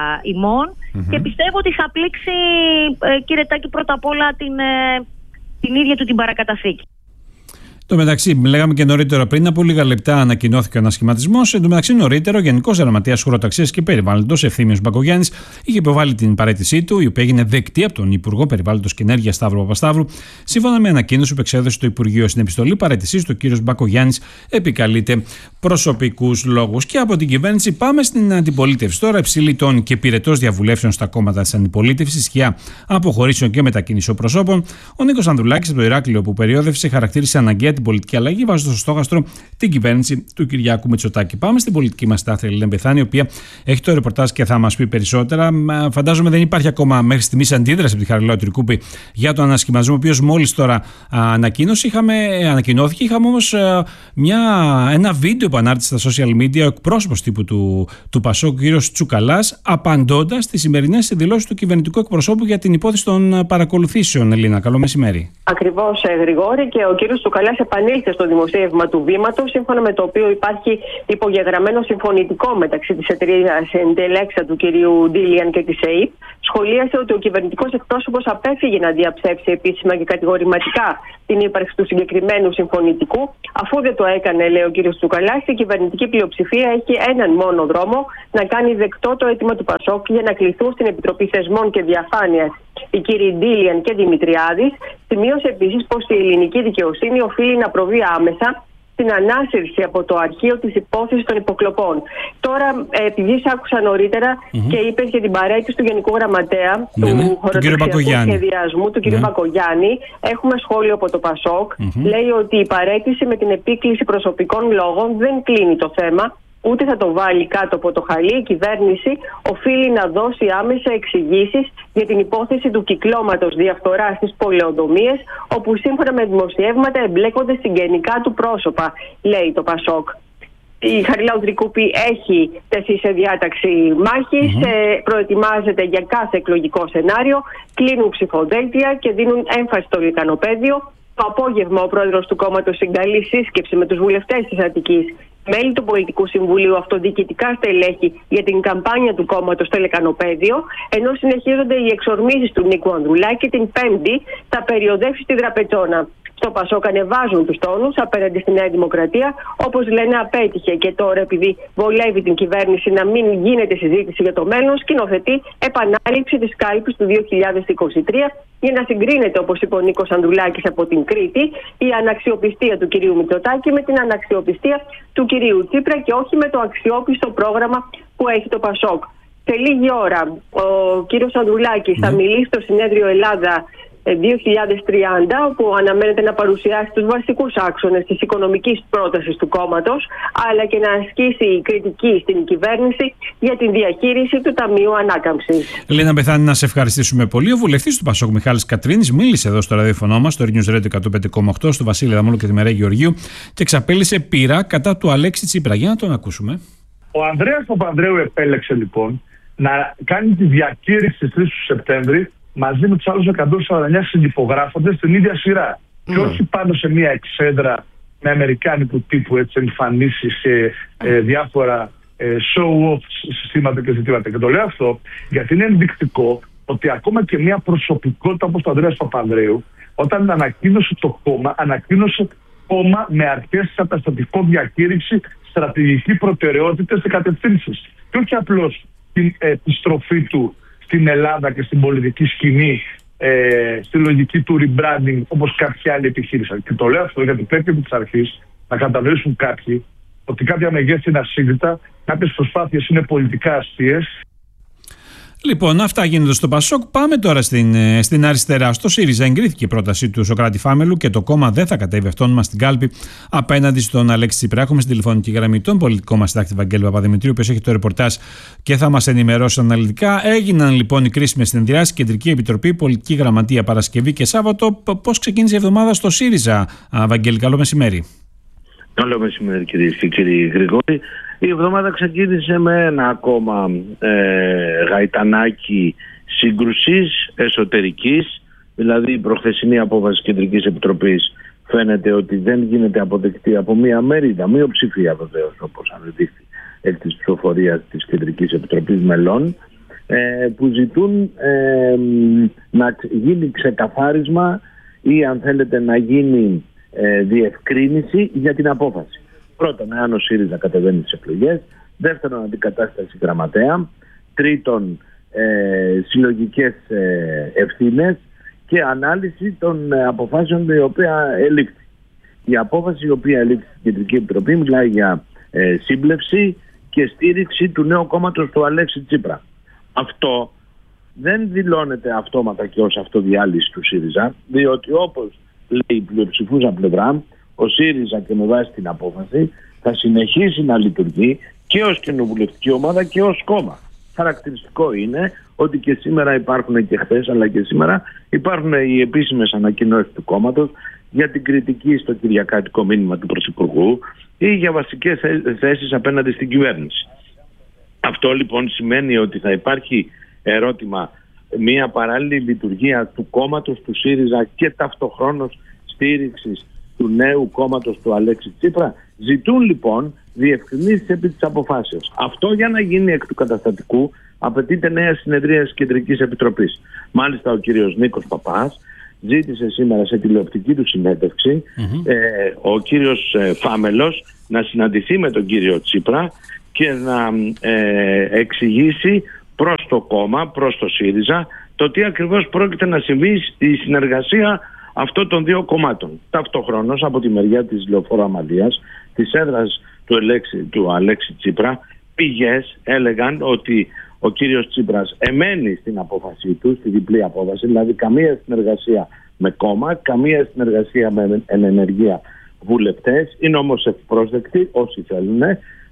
ημών mm-hmm. και πιστεύω ότι θα πλήξει, ε, κύριε Τάκη, πρώτα απ' όλα την, ε, την ίδια του την παρακαταθήκη. Το μεταξύ, λέγαμε και νωρίτερα πριν από λίγα λεπτά ανακοινώθηκε ο ανασχηματισμός. Εν τω μεταξύ, νωρίτερα ο Γενικός Γραμματέας Χωροταξίας και Περιβάλλοντος, Ευθύμιος Μπακογιάννης, είχε υποβάλει την παραίτησή του, η οποία έγινε δεκτή από τον Υπουργό Περιβάλλοντος και Ενέργειας Σταύρο Παπασταύρου, σύμφωνα με ανακοίνωση που εξέδωσε το Υπουργείο. Στην επιστολή παραίτησής του, ο κ. Μπακογιάννης επικαλείται προσωπικούς λόγους. Και από την κυβέρνηση πάμε στην αντιπολίτευση. Τώρα, υψηλή τόνη και πυρετός διαβουλεύσεων στα κόμματα της αντιπολίτευσης, σκιά αποχωρήσεων και μετακίνησεων προσώπων. Ο Νίκος Ανδρουλάκης από το Ηράκλειο, που περιόδευσε, χαρακτήρισε αναγκαία την πολιτική αλλαγή, βάζοντας στο στόχαστρο την κυβέρνηση του Κυριάκου Μητσοτάκη. Πάμε στην πολιτική μας τάθλια Ελένη Μπεθάνη, η οποία έχει το ρεπορτάζ και θα μας πει περισσότερα. Φαντάζομαι δεν υπάρχει ακόμα μέχρι στιγμής αντίδραση από τη Χαριλάου Τρικούπη για τον ανασχηματισμό, ο οποίος μόλις τώρα ανακοίνωσε. Είχαμε, ανακοινώθηκε. Είχαμε όμως μια, ένα βίντεο που ανάρτησε στα social media ο εκπρόσωπος τύπου του, του Πασόκ, ο κ. Τσουκαλάς, απαντώντας στις σημερινές δηλώσεις του κυβερνητικού εκπροσώπου για την υπόθεση των παρακολουθήσεων. Ελίνα, καλό μεσημέρι. Ακριβώς, Γρηγόρη, και ο κ. Τσουκαλάς επανήλθε στο δημοσίευμα του Βήματος, σύμφωνα με το οποίο υπάρχει υπογεγραμμένο συμφωνητικό μεταξύ της εταιρείας Εντελέξα του κ. Ντίλιαν και της ΕΕΠ. Σχολίασε ότι ο κυβερνητικός εκπρόσωπος απέφυγε να διαψεύσει επίσημα και κατηγορηματικά την ύπαρξη του συγκεκριμένου συμφωνητικού. Αφού δεν το έκανε, λέει ο κ. Τσουκαλάς, η κυβερνητική πλειοψηφία έχει έναν μόνο δρόμο: να κάνει δεκτό το αίτημα του Πασόκ για να κληθούν στην Επιτροπή Θεσμών και Διαφάνειας οι κ. Ντίλιαν και Δημητριάδης. Σημείωσε επίσης πως η ελληνική δικαιοσύνη οφείλει να προβεί άμεσα στην ανάσυρση από το αρχείο της υπόθεσης των υποκλοπών. Τώρα, επειδή σ' άκουσα νωρίτερα mm-hmm. και είπες για την παραίτηση του Γενικού Γραμματέα mm-hmm. του χωροταξιακού σχεδιασμού, του κ. Mm-hmm. Μπακογιάννη, έχουμε σχόλιο από το Πασόκ. Mm-hmm. Λέει ότι η παραίτηση με την επίκληση προσωπικών λόγων δεν κλείνει το θέμα. ούτε θα το βάλει κάτω από το χαλί. Η κυβέρνηση οφείλει να δώσει άμεσα εξηγήσεις για την υπόθεση του κυκλώματος διαφθοράς στις πολεοδομίες, όπου σύμφωνα με δημοσιεύματα εμπλέκονται συγγενικά του πρόσωπα, λέει το Πασόκ. Η Χαριλάου Τρικούπη έχει τεθεί σε διάταξη μάχης, mm-hmm. ε, προετοιμάζεται για κάθε εκλογικό σενάριο, κλείνουν ψηφοδέλτια και δίνουν έμφαση στο λικανοπαίδιο. Το απόγευμα ο πρόεδρος του κόμματος συγκαλεί σύσκεψη με τους βουλευτές της Αττικής, μέλη του Πολιτικού Συμβουλίου, αυτοδιοικητικά στελέχη για την καμπάνια του κόμματος στο λεκανοπαίδιο, ενώ συνεχίζονται οι εξορμήσεις του Νίκου Ανδρουλάκη. Την Πέμπτη θα περιοδεύσει στη Δραπετσόνα. Στο Πασόκ ανεβάζουν τους τόνους απέναντι στη Νέα Δημοκρατία. Όπως λένε, απέτυχε και τώρα, επειδή βολεύει την κυβέρνηση να μην γίνεται συζήτηση για το μέλλον, σκηνοθετεί επανάληψη της κάλπης του δύο χιλιάδες είκοσι τρία για να συγκρίνεται, όπως είπε ο Νίκος Ανδρουλάκης από την Κρήτη, η αναξιοπιστία του κυρίου Μητσοτάκη με την αναξιοπιστία του κυρίου Τσίπρα και όχι με το αξιόπιστο πρόγραμμα που έχει το Πασόκ. Σε λίγη ώρα ο κύριος Ανδρουλάκης θα μιλήσει στο συνέδριο Ελλάδα δύο χιλιάδες τριάντα, όπου αναμένεται να παρουσιάσει τους βασικούς άξονες της οικονομικής πρότασης του κόμματος, αλλά και να ασκήσει κριτική στην κυβέρνηση για την διαχείριση του Ταμείου Ανάκαμψης. Λίνα Μπεθάνη, να σε ευχαριστήσουμε πολύ. Ο βουλευτής του Πασόκ Μιχάλης Κατρίνης μίλησε εδώ στο ραδιοφωνό μας, στο News Radio εκατόν πέντε κόμμα οκτώ, στο Βασίλη Δαμόλο και τη Μερέα Γεωργίου, και εξαπέλυσε πείρα κατά του Αλέξη Τσίπρα. Για να τον ακούσουμε. Ο Ανδρέας Παπανδρέου επέλεξε λοιπόν να κάνει τη διακήρυξη στις τρεις του Σεπτέμβρη μαζί με τους άλλους εκατόν σαράντα εννέα συνυπογράφοντες την ίδια σειρά. Mm. Και όχι πάνω σε μια εξέδρα με αμερικάνικου τύπου έτσι, εμφανίσεις σε ε, διάφορα ε, show-off συστήματα και ζητήματα. Και το λέω αυτό γιατί είναι ενδεικτικό ότι ακόμα και μια προσωπικότητα όπως το Ανδρέας Παπανδρέου, όταν ανακοίνωσε το κόμμα, ανακοίνωσε κόμμα με αρχές καταστατικό διακήρυξη, στρατηγική προτεραιότητες και κατευθύνσεις. Και όχι απλώς την επιστροφή του στην Ελλάδα και στην πολιτική σκηνή, ε, στη λογική του rebranding, όπως κάποιοι άλλοι επιχείρησαν. Και το λέω αυτό γιατί πρέπει από τις αρχές να κατανοήσουν κάποιοι ότι κάποια μεγέθη είναι ασύγκριτα, κάποιες προσπάθειες είναι πολιτικά αστείες. Λοιπόν, αυτά γίνονται στο Πασόκ. Πάμε τώρα στην, στην αριστερά. Στο ΣΥΡΙΖΑ εγκρίθηκε η πρόταση του Σωκράτη Φάμελου και το κόμμα δεν θα κατέβει αυτόνομα στην κάλπη απέναντι στον Αλέξη Τσίπρα. Έχουμε στην τηλεφωνική γραμμή τον πολιτικό μας συντάκτη Βαγγέλη Παπαδημητρίου, ο οποίος έχει το ρεπορτάζ και θα μας ενημερώσει αναλυτικά. Έγιναν λοιπόν οι κρίσιμες συνεδριάσεις, Κεντρική Επιτροπή, Πολιτική Γραμματεία Παρασκευή και Σάββατο. Πώς ξεκίνησε η εβδομάδα στο ΣΥΡΙΖΑ, Βαγγέλη? Καλό μεσημέρι. Καλό μεσημέρι, κυρίες και κύριοι Γρηγόρη. Η εβδομάδα ξεκίνησε με ένα ακόμα ε, γαϊτανάκι σύγκρουσης εσωτερικής, δηλαδή η προχθεσινή απόφαση Κεντρικής Επιτροπής φαίνεται ότι δεν γίνεται αποδεκτή από μία μερίδα, μειοψηφία βεβαίως, όπως ανεδείχθη εκ της ψηφοφορίας της Κεντρικής Επιτροπής μελών, ε, που ζητούν ε, να γίνει ξεκαθάρισμα ή αν θέλετε να γίνει ε, διευκρίνηση για την απόφαση. Πρώτον, εάν ο ΣΥΡΙΖΑ κατεβαίνει στις εκλογές. Δεύτερον, αντικατάσταση γραμματέα. Τρίτον, ε, συλλογικές ε, ευθύνες και ανάλυση των ε, αποφάσεων η οποία ελήφθη. Η απόφαση η οποία ελήφθη στην Κεντρική Επιτροπή μιλάει για ε, σύμπλευση και στήριξη του νέου κόμματος του Αλέξη Τσίπρα. Αυτό δεν δηλώνεται αυτόματα και ως αυτοδιάλυση του ΣΥΡΙΖΑ, διότι όπως λέει η πλειοψηφούσα πλευρά, ο ΣΥΡΙΖΑ και με βάση την απόφαση θα συνεχίσει να λειτουργεί και ως κοινοβουλευτική ομάδα και ως κόμμα. Χαρακτηριστικό είναι ότι και σήμερα υπάρχουν και χθες αλλά και σήμερα υπάρχουν οι επίσημες ανακοινώσεις του κόμματος για την κριτική στο κυριακάτικο μήνυμα του Πρωθυπουργού ή για βασικές θέσεις απέναντι στην κυβέρνηση. Αυτό λοιπόν σημαίνει ότι θα υπάρχει ερώτημα μια παράλληλη λειτουργία του κόμματος του ΣΥΡΙΖΑ και ταυτοχρόνως στήριξης του νέου κόμματος του Αλέξη Τσίπρα. Ζητούν λοιπόν διευκρινήσεις επί της αποφάσεως. Αυτό για να γίνει εκ του καταστατικού απαιτείται νέα συνεδρία της Κεντρικής Επιτροπής. Μάλιστα ο κύριος Νίκος Παπάς ζήτησε σήμερα σε τηλεοπτική του συνέντευξη mm-hmm. ε, ο κύριος ε, Φάμελος να συναντηθεί με τον κύριο Τσίπρα και να ε, εξηγήσει προς το κόμμα, προς το ΣΥΡΙΖΑ, το τι ακριβώς πρόκειται να συμβεί στη συνεργασία αυτών των δύο κομμάτων. Ταυτοχρόνως από τη μεριά της Λεωφόρου Αμαλίας, της έδρας του, Ελέξη, του Αλέξη Τσίπρα, πηγές έλεγαν ότι ο κύριος Τσίπρας εμένει στην απόφασή του, στη διπλή απόφαση, δηλαδή καμία συνεργασία με κόμμα, καμία συνεργασία με ενεργεία βουλευτές, είναι όμως ευπρόσδεκτοι όσοι θέλουν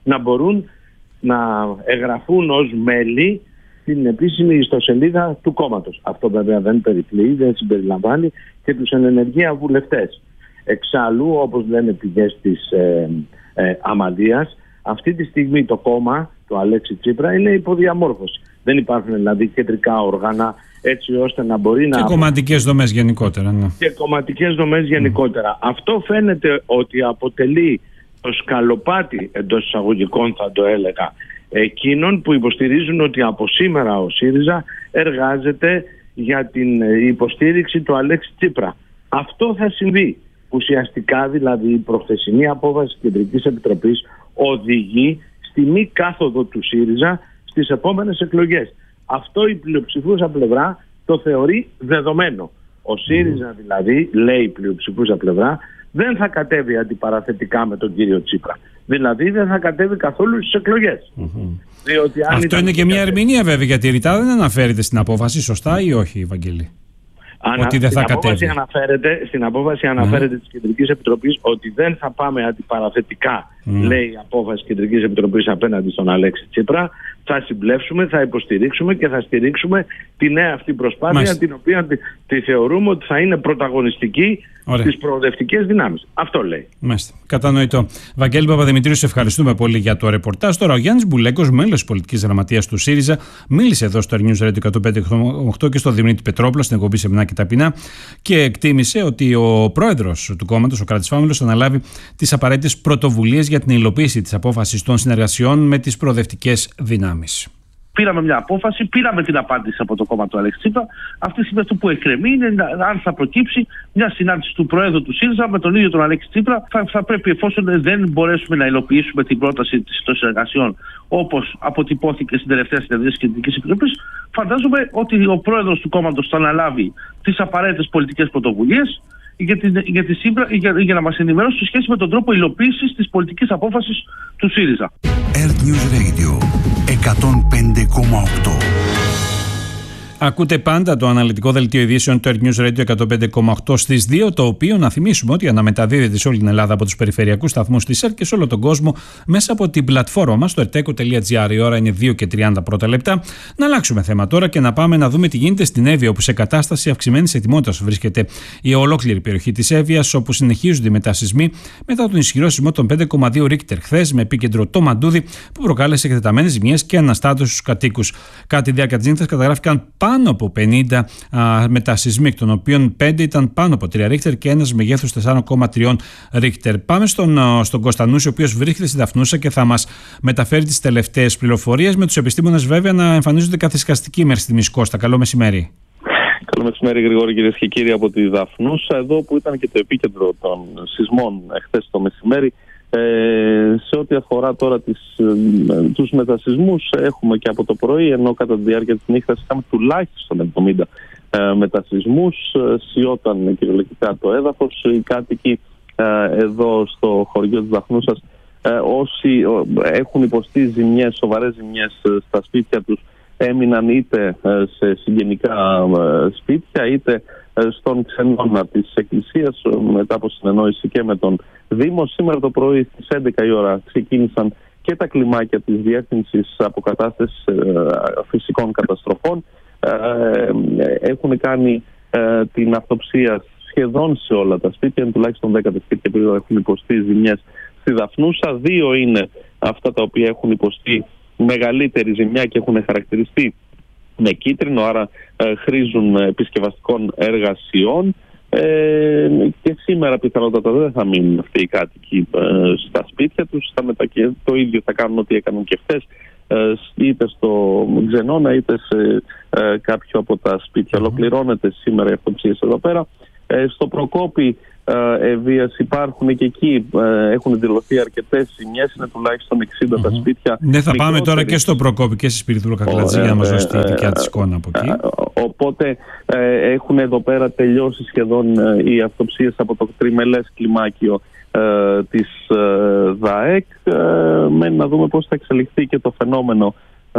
να μπορούν να εγγραφούν ως μέλη στην επίσημη ιστοσελίδα του κόμματος. Αυτό βέβαια δεν περιπλέει, δεν συμπεριλαμβάνει και τους εν ενεργεία βουλευτές. Εξάλλου, όπως λένε πηγές της ε, ε, Αμαλίας, αυτή τη στιγμή το κόμμα του Αλέξη Τσίπρα είναι υποδιαμόρφωση. Δεν υπάρχουν δηλαδή κεντρικά όργανα έτσι ώστε να μπορεί να... Και κομματικές δομές γενικότερα. Ναι. Και κομματικές δομές γενικότερα. Mm. Αυτό φαίνεται ότι αποτελεί το σκαλοπάτι, εντός εισαγωγικών θα το έλεγα, εκείνων που υποστηρίζουν ότι από σήμερα ο ΣΥΡΙΖΑ εργάζεται για την υποστήριξη του Αλέξη Τσίπρα. Αυτό θα συμβεί. Ουσιαστικά δηλαδή η προχθεσινή απόφαση της Κεντρικής Επιτροπής οδηγεί στη μη κάθοδο του ΣΥΡΙΖΑ στις επόμενες εκλογές. Αυτό η πλειοψηφούσα πλευρά το θεωρεί δεδομένο. Ο ΣΥΡΙΖΑ δηλαδή, λέει η πλειοψηφούσα πλευρά, δεν θα κατέβει αντιπαραθετικά με τον κύριο Τσίπρα. Δηλαδή δεν θα κατέβει καθόλου στις εκλογές. Mm-hmm. Διότι αν αυτό είναι και μια ερμηνεία βέβαια, γιατί ρητά δεν αναφέρεται στην απόφαση, σωστά ή όχι, Βαγγέλη? Ανα... Ότι δεν θα στην, απόφαση αναφέρεται, στην απόφαση αναφέρεται mm. της Κεντρικής Επιτροπής ότι δεν θα πάμε αντιπαραθετικά, mm. λέει η απόφαση της Κεντρικής Επιτροπής απέναντι στον Αλέξη Τσίπρα. Θα συμπλέψουμε, θα υποστηρίξουμε και θα στηρίξουμε τη νέα αυτή προσπάθεια, Μάλιστα. την οποία τη, τη θεωρούμε ότι θα είναι πρωταγωνιστική στις προοδευτικές δυνάμεις. Αυτό λέει. Μάλιστα. Κατανοητό. Βαγγέλη Παπαδημητρίου, σε ευχαριστούμε πολύ για το ρεπορτάζ. Τώρα ο Γιάννης Μπουλέκος, μέλος της πολιτικής γραμματείας του ΣΥΡΙΖΑ, μίλησε εδώ στο News Radio εκατόν πέντε κόμμα οκτώ και στο Δημήτρη Πετρόπουλο στην εκπομπή Σεμινά και Ταπεινά και εκτίμησε ότι ο πρόεδρος του κόμματος, ο Κράτης Φάμελος, θα αναλάβει τις απαραίτητες πρωτοβουλίες για την υλοποίηση της απόφασης των συνεργασιών με τις προοδευτικές δυνάμεις. Πήραμε μια απόφαση, πήραμε την απάντηση από το κόμμα του Αλέξη Τσίπρα. Αυτή τη στιγμή αυτό που εκκρεμεί είναι αν θα προκύψει μια συνάντηση του Προέδρου του ΣΥΡΙΖΑ με τον ίδιο τον Αλέξη Τσίπρα. Θα, θα πρέπει, εφόσον δεν μπορέσουμε να υλοποιήσουμε την πρόταση των συνεργασιών όπως αποτυπώθηκε στην τελευταία συνεδρία της Κεντρικής Επιτροπής, φαντάζομαι ότι ο Πρόεδρος του κόμματος θα αναλάβει τις απαραίτητες πολιτικές πρωτοβουλίες για, την, για, τη σύμπρα, για, για να μας ενημερώσει σε σχέση με τον τρόπο υλοποίησης της πολιτικής απόφασης του ΣΥΡΙΖΑ. Earth News Radio εκατόν πέντε κόμμα οκτώ. Ακούτε πάντα το αναλυτικό δελτίο ειδήσεων του Earth News Radio εκατόν πέντε κόμμα οκτώ στις δύο, το οποίο να θυμίσουμε ότι αναμεταδίδεται σε όλη την Ελλάδα από τους περιφερειακούς σταθμούς της ΕΡΤ και σε όλο τον κόσμο μέσα από την πλατφόρμα μας, το ερτέκο τελεία τζι άρ. Η ώρα είναι δύο και τριάντα πρώτα λεπτά. Να αλλάξουμε θέμα τώρα και να πάμε να δούμε τι γίνεται στην Εύβοια, όπου σε κατάσταση αυξημένης ετοιμότητας βρίσκεται η ολόκληρη περιοχή της Εύβοιας, όπου συνεχίζονται οι μετασυσμοί μετά τον ισχυρό σεισμό των πέντε κόμμα δύο Ρίχτερ χθες, με επίκεντρο το Μαντούδι, που προκάλεσε εκτεταμένες ζημιές και αναστάτωση στους κατοίκους. Κατά τη διάρκεια της νύχτας καταγράφηκαν πάνω από πενήντα α, μετασυσμοί, εκ των οποίων πέντε ήταν πάνω από τρία Ρίχτερ και ένας μεγέθους τέσσερα κόμμα τρία Ρίχτερ. Πάμε στον, στον Κωνστανούση, ο οποίος βρίσκεται στη Δαφνούσα και θα μας μεταφέρει τις τελευταίες πληροφορίες, με τους επιστήμονες βέβαια να εμφανίζονται καθησυχαστικοί μέχρι στιγμής. Κώστα, καλό μεσημέρι. Καλό μεσημέρι, Γρηγόρη, κυρίες και κύριοι, από τη Δαφνούσα, εδώ που ήταν και το επίκεντρο των σεισμών χθες το μεσημέρι. Ε, σε ό,τι αφορά τώρα τις, ε, τους μετασυσμούς, έχουμε και από το πρωί, ενώ κατά τη διάρκεια της νύχτας είχαμε τουλάχιστον εβδομήντα ε, μετασυσμούς, ε, σιώταν κυριολεκτικά το έδαφος. Οι κάτοικοι ε, εδώ στο χωριό της Δαφνούσας, ε, όσοι ε, έχουν υποστεί ζημιές, σοβαρές ζημιές ε, στα σπίτια τους, έμειναν είτε ε, σε συγγενικά ε, σπίτια, είτε στον ξενώνα της Εκκλησίας, μετά από συνεννόηση και με τον Δήμο. Σήμερα το πρωί στις έντεκα η ώρα ξεκίνησαν και τα κλιμάκια της Διεύθυνσης Αποκατάστασης Φυσικών Καταστροφών. Έχουν κάνει την αυτοψία σχεδόν σε όλα τα σπίτια, τουλάχιστον δέκα σπίτια που έχουν υποστεί ζημιές στη Δαφνούσα. Δύο είναι αυτά τα οποία έχουν υποστεί μεγαλύτερη ζημιά και έχουν χαρακτηριστεί με κίτρινο, άρα ε, χρήζουν επισκευαστικών εργασιών, ε, και σήμερα πιθανότατα δεν θα μείνουν αυτοί οι κάτοικοι ε, στα σπίτια τους. Θα μετακε... Το ίδιο θα κάνουν ό,τι έκαναν και χθες, ε, είτε στο Ξενώνα είτε σε ε, κάποιο από τα σπίτια. Mm-hmm. Ολοκληρώνεται σήμερα η αυτοψία εδώ πέρα. Ε, στο Προκόπη Εβίας υπάρχουν και εκεί, ε, έχουν δηλωθεί αρκετές ζημιές, είναι τουλάχιστον εξήντα mm-hmm. τα σπίτια. Ναι, θα πάμε τώρα και στο Προκόπη και στη Σπυριδούλα Κακλατζή για να μας δώσει τη δικιά της εικόνα από εκεί. Οπότε ε, έχουν εδώ πέρα τελειώσει σχεδόν ε, οι αυτοψίες από το τριμελές κλιμάκιο ε, της ε, ΔΑΕΚ. Ε, μένει να δούμε πώς θα εξελιχθεί και το φαινόμενο ε,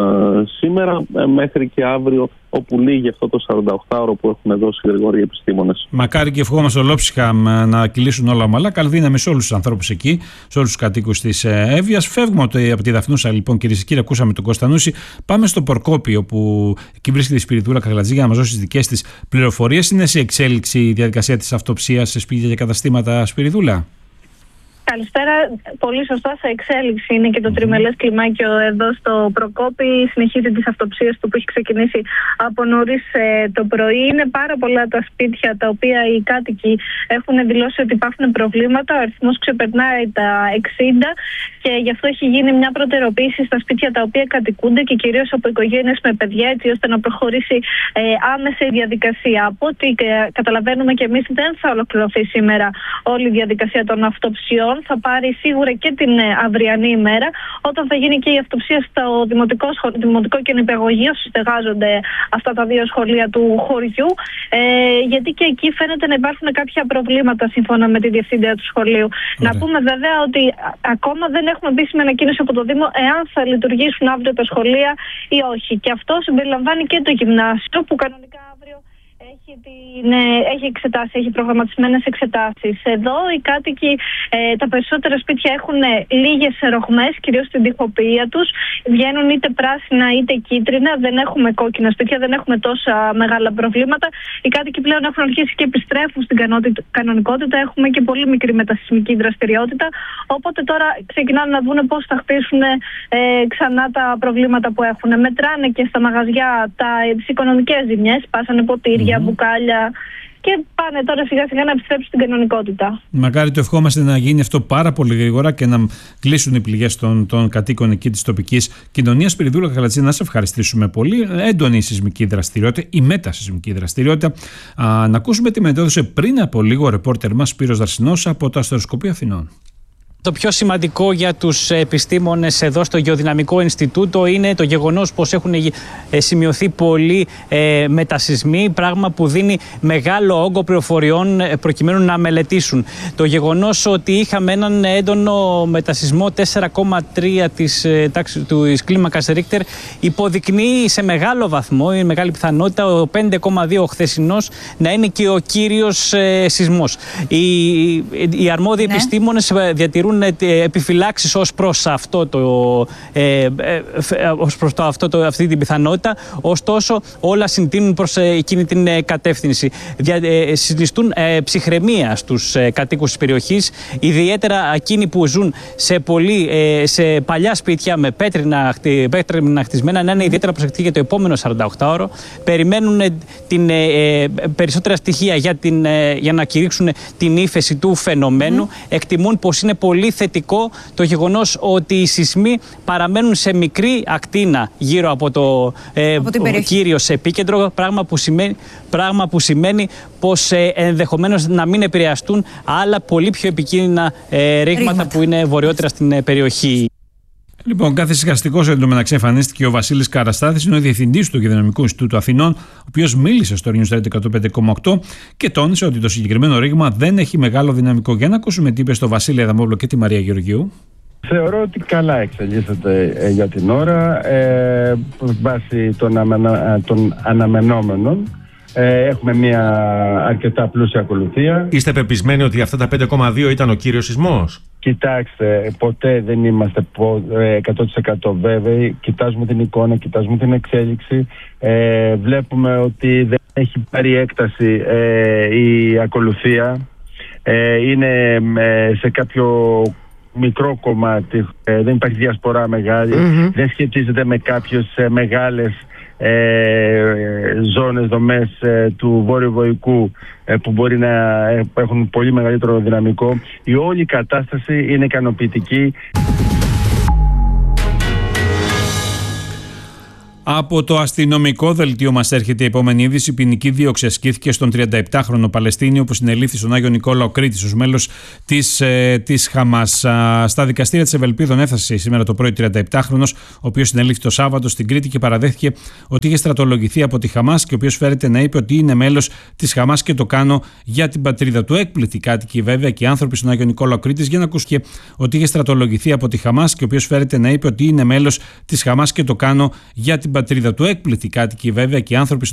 σήμερα ε, μέχρι και αύριο, όπου λύγει αυτό το σαρανταοκτάωρο που έχουν δώσει οι Γρηγόρη επιστήμονες. Μακάρι και ευχόμαστε ολόψυχα να κυλήσουν όλα ομαλά. Καλή δύναμη σε όλους τους ανθρώπους εκεί, σε όλους τους κατοίκους της Εύβοιας. Φεύγουμε από τη Δαφνούσα, λοιπόν, κυρίες και κύριοι. Ακούσαμε τον Κωνστανούση. Πάμε στο Πορκόπι, όπου εκεί βρίσκεται η Σπυριδούλα Καγλατζή για να μας δώσει τις δικές της πληροφορίες. Είναι σε εξέλιξη η διαδικασία της αυτοψίας σε σπίτια και καταστήματα, Σπυριδούλα? Καλησπέρα. Πολύ σωστά, σε εξέλιξη είναι και το τριμελές κλιμάκιο εδώ στο Προκόπη. Συνεχίζει τις αυτοψίες του που έχει ξεκινήσει από νωρίς ε, το πρωί. Είναι πάρα πολλά τα σπίτια τα οποία οι κάτοικοι έχουν δηλώσει ότι υπάρχουν προβλήματα. Ο αριθμός ξεπερνάει τα εξήντα και γι' αυτό έχει γίνει μια προτεραιοποίηση στα σπίτια τα οποία κατοικούνται και κυρίως από οικογένειες με παιδιά, έτσι ώστε να προχωρήσει ε, άμεσα η διαδικασία. Από ό,τι ε, καταλαβαίνουμε και εμείς, δεν θα ολοκληρωθεί σήμερα όλη η διαδικασία των αυτοψιών. Θα πάρει σίγουρα και την αυριανή ημέρα, όταν θα γίνει και η αυτοψία στο δημοτικό, σχολείο, δημοτικό και νηπιαγωγείο, στεγάζονται αυτά τα δύο σχολεία του χωριού, ε, γιατί και εκεί φαίνεται να υπάρχουν κάποια προβλήματα σύμφωνα με τη διευθύντρια του σχολείου. Ωραία. Να πούμε βέβαια ότι ακόμα δεν έχουμε επίσημη ανακοίνωση από το Δήμο εάν θα λειτουργήσουν αύριο τα σχολεία ή όχι. Και αυτό συμπεριλαμβάνει και το γυμνάσιο, που κανονικά αύριο έχει, την, έχει εξετάσει, έχει προγραμματισμένες εξετάσεις. Εδώ οι κάτοικοι, ε, τα περισσότερα σπίτια έχουν λίγες ρογμές, κυρίως στην τοιχοποιία τους. Βγαίνουν είτε πράσινα είτε κίτρινα. Δεν έχουμε κόκκινα σπίτια, δεν έχουμε τόσα μεγάλα προβλήματα. Οι κάτοικοι πλέον έχουν αρχίσει και επιστρέφουν στην κανονικότητα. Έχουμε και πολύ μικρή μετασυσμική δραστηριότητα. Οπότε τώρα ξεκινάνε να δουν πώς θα χτίσουν ε, ξανά τα προβλήματα που έχουν. Μετράνε και στα μαγαζιά τις οικονομικές ζημιές. Πάσανε ποτήρια, mm-hmm. μπουκάλια και πάνε τώρα σιγά σιγά να επιστρέψουν στην κανονικότητα. Μακάρι το ευχόμαστε να γίνει αυτό πάρα πολύ γρήγορα και να κλείσουν οι πληγές των, των κατοίκων εκεί της τοπικής κοινωνίας. Σπυριδούλα Καγλατζή, να σε ευχαριστήσουμε πολύ. Έντονη η σεισμική δραστηριότητα, η μετασεισμική δραστηριότητα. Α, να ακούσουμε τι μετέδωσε πριν από λίγο ο ρεπόρτερ μας Σπύρος Δαρσινός από το Αστεροσκοπείο Αθηνών. Το πιο σημαντικό για τους επιστήμονες εδώ στο Γεωδυναμικό Ινστιτούτο είναι το γεγονός πως έχουν σημειωθεί πολλοί ε, μετασεισμοί, πράγμα που δίνει μεγάλο όγκο πληροφοριών προκειμένου να μελετήσουν. Το γεγονός ότι είχαμε έναν έντονο μετασεισμό τέσσερα κόμμα τρία της, τάξης, της κλίμακας Ρίχτερ υποδεικνύει σε μεγάλο βαθμό, η μεγάλη πιθανότητα, ο πέντε κόμμα δύο χθεσινός να είναι και ο κύριος ε, σεισμός. Οι, οι αρμόδιοι ναι. επιστήμονες διατηρούν επιφυλάξεις ως προς, αυτό το, ε, ε, ως προς το, αυτό το, αυτή την πιθανότητα, ωστόσο όλα συντείνουν προς εκείνη την κατεύθυνση. Δια, ε, συνιστούν ε, ψυχραιμία στους ε, κατοίκους της περιοχής, ιδιαίτερα εκείνοι που ζουν σε, πολύ, ε, σε παλιά σπίτια με πέτρινα, πέτρινα χτισμένα, να είναι ιδιαίτερα προσεκτικοί για το επόμενο σαρανταοκτάωρο. Περιμένουν ε, την, ε, περισσότερα στοιχεία για, την, ε, για να κηρύξουν την ύφεση του φαινομένου. Mm. Εκτιμούν πως είναι πολύ Πολύ θετικό το γεγονός ότι οι σεισμοί παραμένουν σε μικρή ακτίνα γύρω από το ε, κύριος επίκεντρο, πράγμα που σημαίνει, πράγμα που σημαίνει πως ε, ενδεχομένως να μην επηρεαστούν άλλα πολύ πιο επικίνδυνα ε, ρήγματα, ρήγματα που είναι βορειότερα στην ε, περιοχή. Λοιπόν, καθησυχαστικός εντωμεταξύ εμφανίστηκε ο Βασίλης Καραστάθης, είναι ο διευθυντής του Γεωδυναμικού Ινστιτούτου Αθηνών, ο οποίος μίλησε στο News εκατόν πέντε κόμμα οκτώ και τόνισε ότι το συγκεκριμένο ρήγμα δεν έχει μεγάλο δυναμικό. Για να ακούσουμε τι είπε στο Βασίλη Αδαμόπουλο και τη Μαρία Γεωργίου. Θεωρώ ότι καλά εξελίσσεται ε, για την ώρα, ε, βάσει των, αμενα, των αναμενόμενων. Ε, έχουμε μια αρκετά πλούσια ακολουθία. Είστε πεπισμένοι ότι αυτά τα πέντε κόμμα δύο ήταν ο κύριος σεισμός? Κοιτάξτε, ποτέ δεν είμαστε εκατό τοις εκατό βέβαιοι. Κοιτάζουμε την εικόνα, κοιτάζουμε την εξέλιξη. Ε, βλέπουμε ότι δεν έχει πάρει έκταση ε, η ακολουθία. Ε, είναι ε, σε κάποιο μικρό κομμάτι, ε, δεν υπάρχει διασπορά μεγάλη, mm-hmm. δεν σχετίζεται με κάποιες ε, μεγάλες Ε, ζώνες, δομές ε, του Βόρειου Βοϊκού ε, που μπορεί να ε, έχουν πολύ μεγαλύτερο δυναμικό. Η όλη κατάσταση είναι ικανοποιητική. Από το αστυνομικό δελτίο μας έρχεται η επόμενη είδηση. Ποινική δίωξη ασκήθηκε στον τριανταεπτάχρονο Παλαιστίνιο που συνελήφθη στον Άγιο Νικόλαο Κρήτης ως μέλος της, ε, της Χαμάς. Α, στα δικαστήρια της Ευελπίδων έφτασε σήμερα το πρωί τριανταεπτάχρονος, ο οποίος συνελήφθη το Σάββατο στην Κρήτη και παραδέχθηκε ότι είχε στρατολογηθεί από τη Χαμάς και ο οποίος φέρεται να είπε ότι είναι μέλος της Χαμάς και το κάνω για την πατρίδα του. Έκπληκτοι κάτοικοι βέβαια και άνθρωποι στον Άγιο Νικόλαο Κρήτης για να ακούσει ότι είχε στρατολογηθεί από τη Χαμάς και ο οποίος φέρεται να είπε ότι είναι μέλος της Χαμάς και το κάνω για την πατρίδα του. Έκπληκτοι κάτοικοι βέβαια και άνθρωποι